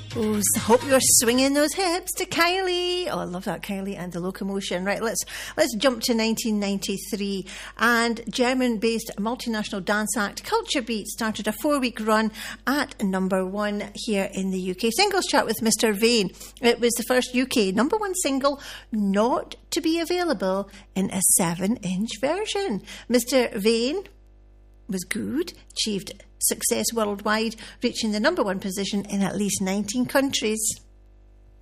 Oh, so hope you're swinging those hips to Kylie. Oh, I love that, Kylie and the Locomotion. Right, let's jump to 1993. And German-based multinational dance act Culture Beat started a 4-week run at number one here in the UK singles chart with Mr. Vain. It was the first UK number one single not to be available in a 7-inch version. Mr. Vain was good, achieved success worldwide, reaching the number one position in at least 19 countries.